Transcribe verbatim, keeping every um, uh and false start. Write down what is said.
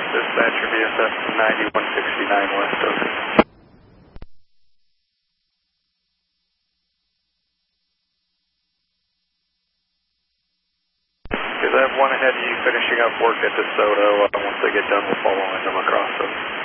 Dispatcher V S S ninety-one sixty-nine West, over. Because I have one ahead of you finishing up work at DeSoto. Uh, once they get done, we'll follow them across them.